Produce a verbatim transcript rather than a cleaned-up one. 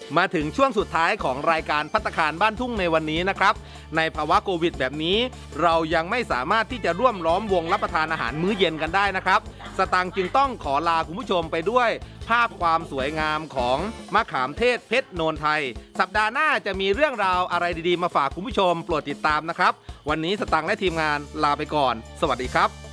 มาถึงช่วงสุดท้ายของรายการภัตตาคารบ้านทุ่งในวันนี้นะครับในภาวะโควิดแบบนี้เรายังไม่สามารถที่จะร่วมล้อมวงรับประทานอาหารมื้อเย็นกันได้นะครับสตางค์จึงต้องขอลาคุณผู้ชมไปด้วยภาพความสวยงามของมะขามเทศเพชรโนนไทยสัปดาห์หน้าจะมีเรื่องราวอะไรดีๆมาฝากคุณผู้ชมโปรดติดตามนะครับวันนี้สตางค์และทีมงานลาไปก่อนสวัสดีครับ